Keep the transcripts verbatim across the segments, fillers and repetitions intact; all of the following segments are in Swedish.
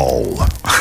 Show.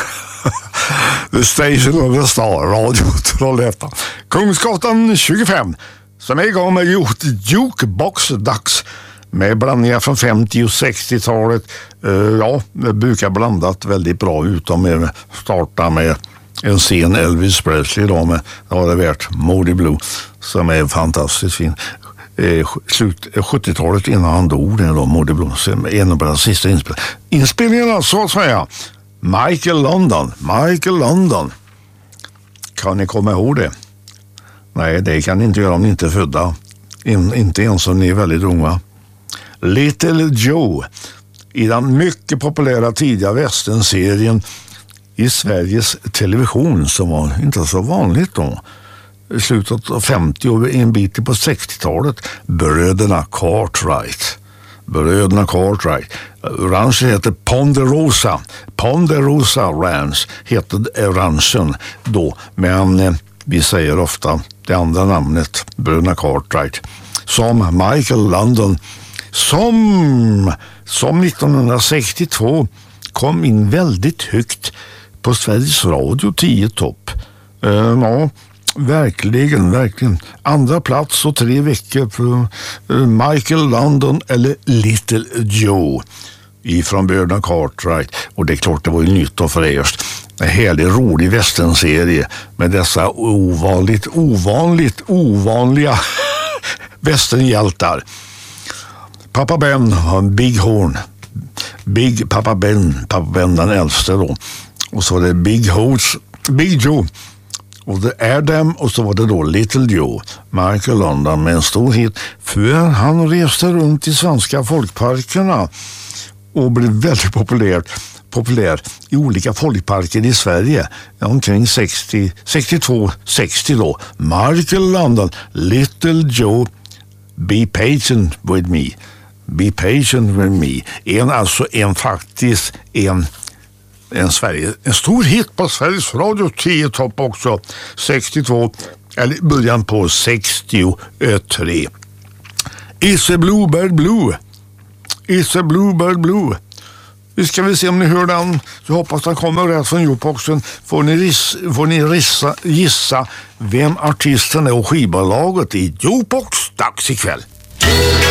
The Station of the Star, Radio Trollhättan. Kungsgatan tjugofem, som är igång med Jukebox-dags med blandningar från femtio- och sextiotalet. Uh, ja, det brukar blandat väldigt bra, utom med starta med en sen Elvis Presley då, med, då har det varit Moody Blue som är fantastiskt fin. Eh, slut sjuttiotalet innan han dog, det då, Moody Blue, en av de sista inspel- inspelningarna, så att säga. Michael London, Michael London. Kan ni komma ihåg det? Nej, det kan ni inte göra om ni inte är födda. In, inte ens om ni är väldigt unga. Little Joe, i den mycket populära tidiga västernserien i Sveriges Television, som var inte så vanligt då. I slutet av femtio och en bit på sextiotalet. Bröderna Cartwright. Bröderna Cartwright. Ranchen heter Ponderosa. Ponderosa Ranch heter ranchen då. Men eh, vi säger ofta det andra namnet, Bröderna Cartwright. Som Michael London, som, som nittonhundrasextiotvå kom in väldigt högt på Sveriges Radio tio topp. Uh, ja, verkligen, verkligen. Andra plats och tre veckor för uh, Michael London eller Little Joe ifrån Bröderna Cartwright. Och det är klart, det var ju nytt och fräscht. En härlig, rolig västernserie med dessa ovanligt, ovanligt, ovanliga västernhjältar. Pappa Ben har en Big Horn. Big Pappa Ben, Pappa Ben den äldste då. Och så var det Big Horse, Big Joe. Och det är dem, och så var det då Little Joe, Michael London, med en stor hit. För han reste runt i svenska folkparkerna och blev väldigt populär, populär i olika folkparker i Sverige. Omkring sextio, sextiotvå sextio då. Michael London, Little Joe, Be Patient with Me. Be Patient with Me. En, alltså en faktiskt en En, Sverige, en stor hit på Sveriges Radio tio topp också, sextiotvå, eller början på sextiotre. Is a Bluebird Blue. Is a Bluebird Blue. Vi ska väl se om ni hör den, så hoppas den kommer rätt från Jukeboxen. Får ni, ris, får ni rissa, gissa vem artisten är och skivbolaget i Jukebox dags ikväll.